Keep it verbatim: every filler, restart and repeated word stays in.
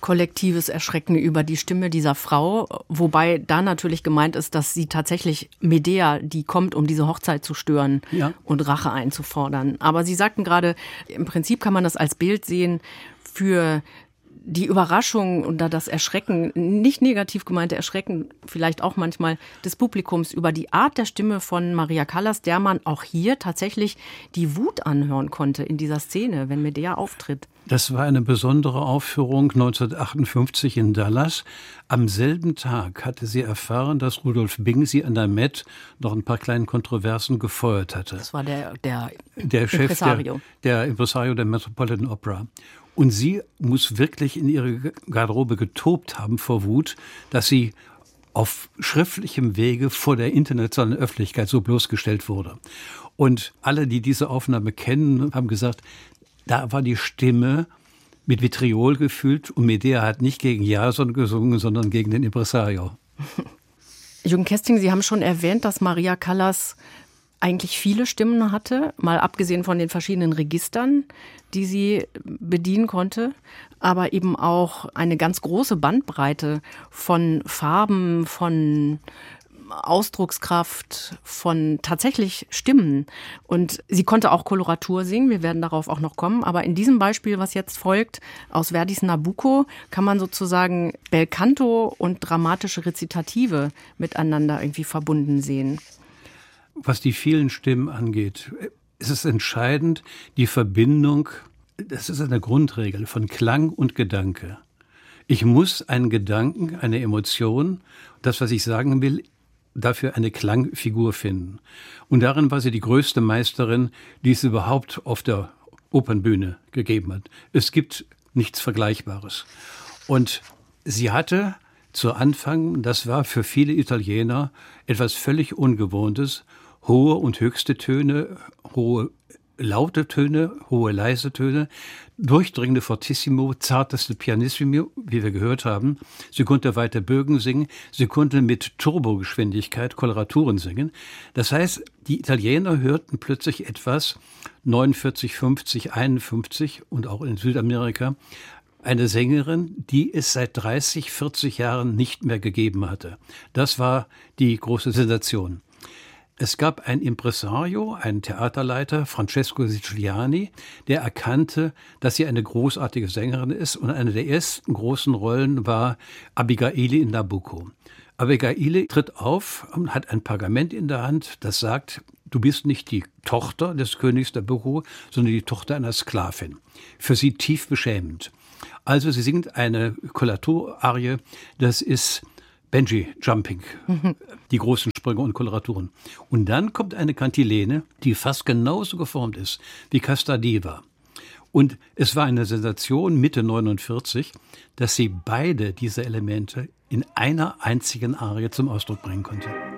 kollektives Erschrecken über die Stimme dieser Frau, wobei da natürlich gemeint ist, dass sie tatsächlich Medea, die kommt, um diese Hochzeit zu stören, ja, und Rache einzufordern. Aber Sie sagten gerade, im Prinzip kann man das als Bild sehen für die Überraschung oder das Erschrecken, nicht negativ gemeinte Erschrecken, vielleicht auch manchmal des Publikums über die Art der Stimme von Maria Callas, der man auch hier tatsächlich die Wut anhören konnte in dieser Szene, wenn Medea auftritt. Das war eine besondere Aufführung neunzehnhundertachtundfünfzig in Dallas. Am selben Tag hatte sie erfahren, dass Rudolf Bing sie an der Met noch ein paar kleinen Kontroversen gefeuert hatte. Das war der, der, der Chef Impresario. Der, der Impresario der Metropolitan Opera. Und sie muss wirklich in ihre Garderobe getobt haben vor Wut, dass sie auf schriftlichem Wege vor der internationalen Öffentlichkeit so bloßgestellt wurde. Und alle, die diese Aufnahme kennen, haben gesagt, da war die Stimme mit Vitriol gefüllt und Medea hat nicht gegen Jason gesungen, sondern gegen den Impresario. Jürgen Kesting, Sie haben schon erwähnt, dass Maria Callas eigentlich viele Stimmen hatte, mal abgesehen von den verschiedenen Registern, die sie bedienen konnte, aber eben auch eine ganz große Bandbreite von Farben, von Ausdruckskraft, von tatsächlich Stimmen. Und sie konnte auch Koloratur singen, wir werden darauf auch noch kommen, aber in diesem Beispiel, was jetzt folgt, aus Verdis Nabucco, kann man sozusagen Belcanto und dramatische Rezitative miteinander irgendwie verbunden sehen. Was die vielen Stimmen angeht, ist es entscheidend, die Verbindung, das ist eine Grundregel von Klang und Gedanke. Ich muss einen Gedanken, eine Emotion, das, was ich sagen will, dafür eine Klangfigur finden. Und darin war sie die größte Meisterin, die es überhaupt auf der Opernbühne gegeben hat. Es gibt nichts Vergleichbares. Und sie hatte zu Anfang, das war für viele Italiener etwas völlig Ungewohntes, hohe und höchste Töne, hohe laute Töne, hohe leise Töne, durchdringende Fortissimo, zarteste Pianissimo, wie wir gehört haben. Sie konnte weite Bögen singen, sie konnte mit Turbogeschwindigkeit Koloraturen singen. Das heißt, die Italiener hörten plötzlich etwas, neunundvierzig, fünfzig, einundfünfzig und auch in Südamerika, eine Sängerin, die es seit dreißig, vierzig Jahren nicht mehr gegeben hatte. Das war die große Sensation. Es gab einen Impresario, einen Theaterleiter, Francesco Siciliani, der erkannte, dass sie eine großartige Sängerin ist. Und eine der ersten großen Rollen war Abigail in Nabucco. Abigail tritt auf und hat ein Pergament in der Hand, das sagt, du bist nicht die Tochter des Königs Nabucco, sondern die Tochter einer Sklavin. Für sie tief beschämend. Also sie singt eine Koloratur-Arie, das ist Benji Jumping, die großen Sprünge und Koloraturen. Und dann kommt eine Kantilene, die fast genauso geformt ist wie Casta Diva. Und es war eine Sensation Mitte neunundvierzig, dass sie beide diese Elemente in einer einzigen Arie zum Ausdruck bringen konnte.